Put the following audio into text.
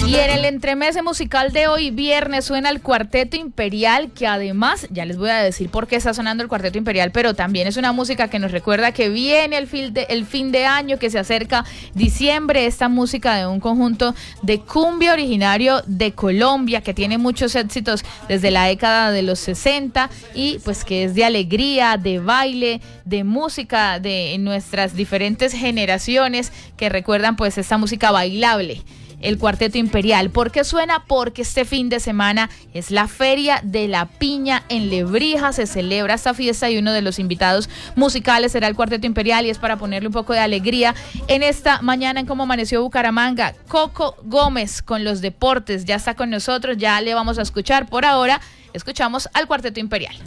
Y en el entremese musical de hoy viernes suena el Cuarteto Imperial, que además, ya les voy a decir por qué está sonando el Cuarteto Imperial, pero también es una música que nos recuerda que viene el fin de año, que se acerca diciembre. Esta música de un conjunto de cumbia originario de Colombia, que tiene muchos éxitos desde la década de los 60 y pues que es de alegría, de baile, de música de nuestras diferentes generaciones que recuerdan pues esta música bailable. El Cuarteto Imperial. ¿Por qué suena? Porque este fin de semana es la Feria de la Piña en Lebrija, se celebra esta fiesta y uno de los invitados musicales será el Cuarteto Imperial, y es para ponerle un poco de alegría en esta mañana en Cómo Amaneció Bucaramanga. Coco Gómez con los deportes ya está con nosotros, ya le vamos a escuchar. Por ahora escuchamos al Cuarteto Imperial.